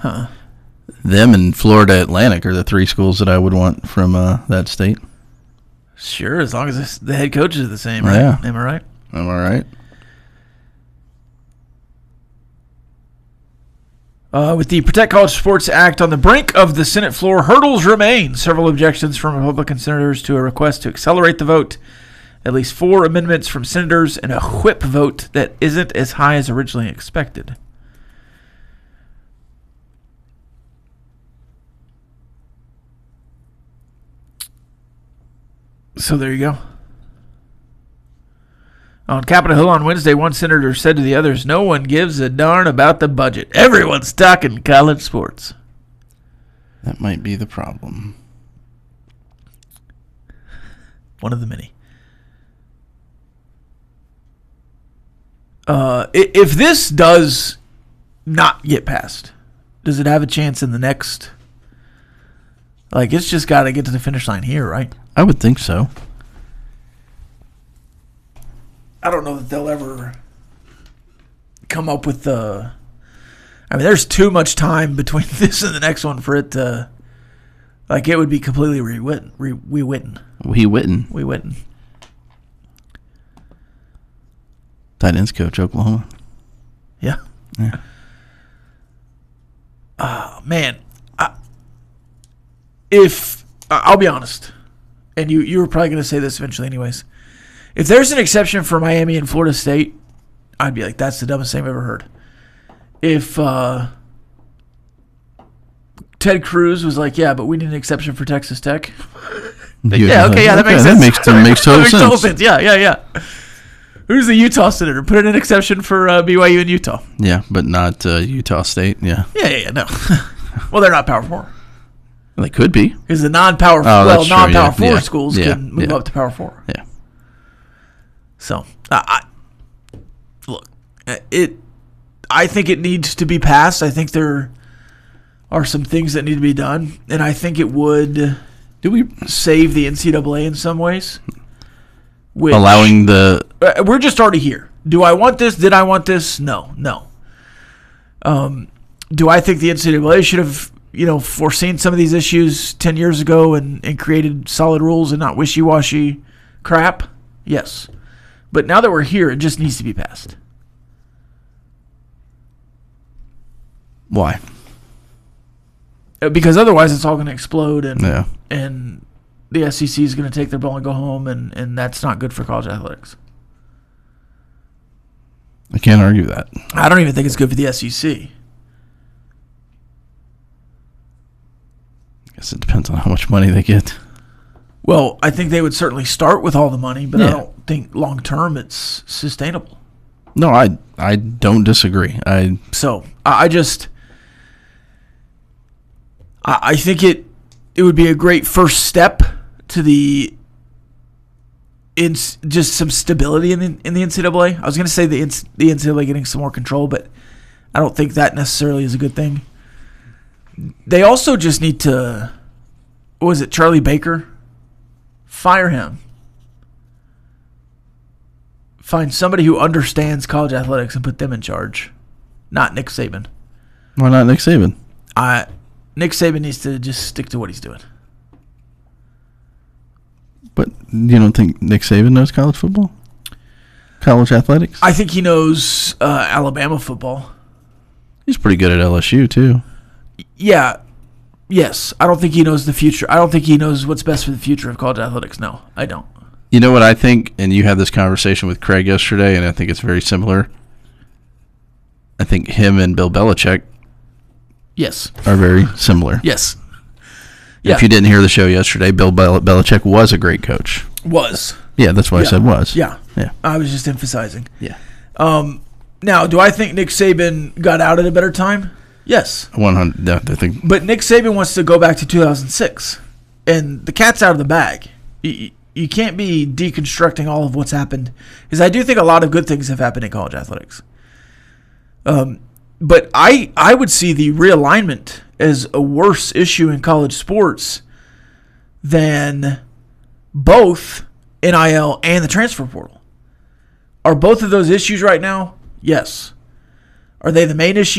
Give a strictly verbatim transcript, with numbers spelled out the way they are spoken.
Huh. Them and Florida Atlantic are the three schools that I would want from uh, that state. Sure, as long as the head coaches are the same, right? Yeah. Am I right? Am I right? Uh, with the Protect College Sports Act on the brink of the Senate floor, hurdles remain. Several objections from Republican senators to a request to accelerate the vote. At least four amendments from senators and a whip vote that isn't as high as originally expected. So there you go. On Capitol Hill on Wednesday, one senator said to the others, "No one gives a darn about the budget. Everyone's talking college sports." That might be the problem. One of the many. Uh, if this does not get passed, does it have a chance in the next? Like, it's just got to get to the finish line here, right? I would think so. I don't know that they'll ever come up with the. I mean, there's too much time between this and the next one for it to. Like, it would be completely rewritten. Re, rewritten. We Witten. We Witten. Tight ends coach, Oklahoma. Yeah. Yeah. Oh, man. I, if. I'll be honest. And you, you were probably going to say this eventually, anyways. If there's an exception for Miami and Florida State, I'd be like, that's the dumbest thing I've ever heard. If uh, Ted Cruz was like, yeah, but we need an exception for Texas Tech. Yeah, yeah, okay, yeah, that makes that sense. Makes, that makes total that makes sense. total sense. Yeah, yeah, yeah. Who's the Utah senator? Put in an exception for uh, B Y U and Utah. Yeah, but not uh, Utah State. Yeah. Yeah, yeah, yeah. No. Well, they're not Power Four. They could be. Because the non-Power, Oh, well, that's true, non-Power yeah, Four yeah, schools yeah, can move yeah. up to Power Four. Yeah. So, I, I look, it. I think it needs to be passed. I think there are some things that need to be done, and I think it would Do we save the N C double A in some ways. Which, allowing the uh, we're just already here. Do I want this? Did I want this? No, no. Um, do I think the N C double A should have, you know, foreseen some of these issues ten years ago and, and created solid rules and not wishy-washy crap? Yes. But now that we're here, it just needs to be passed. why? Uh, Because otherwise it's all going to explode and Yeah. and the S E C is going to take their ball and go home, and, and that's not good for college athletics. I can't argue that. I don't even think it's good for the S E C. I guess it depends on how much money they get. Well, I think they would certainly start with all the money, but I Yeah. don't think long term it's sustainable. No, I I don't disagree. I So I I just I, I think it it would be a great first step to the in just some stability in the, in the N C double A. I was going to say the the N C double A getting some more control, but I don't think that necessarily is a good thing. They also just need to, what was it, Charlie Baker? Fire him. Find somebody who understands college athletics and put them in charge, not Nick Saban. why not Nick Saban? I Nick Saban needs to just stick to what he's doing. But you don't think Nick Saban knows college football? College athletics? I think he knows uh, Alabama football. He's pretty good at L S U too. Yeah, yes. I don't think he knows the future. I don't think he knows what's best for the future of college athletics. No, I don't. You know what I think, and you had this conversation with Craig yesterday, and I think it's very similar. I think him and Bill Belichick Yes. are very similar. Yes. Yeah. If you didn't hear the show yesterday, Bill Bel- Belichick was a great coach. Was. Yeah, that's why I Yeah. said was. Yeah. Yeah. I was just emphasizing. Yeah. Um, now, do I think Nick Saban got out at a better time? Yes. one hundred. Yeah, I think. But Nick Saban wants to go back to two thousand six, and the cat's out of the bag. You, you can't be deconstructing all of what's happened, because I do think a lot of good things have happened in college athletics. Um, but I I would see the realignment as a worse issue in college sports than both N I L and the transfer portal. Are both of those issues right now? Yes. Are they the main issue?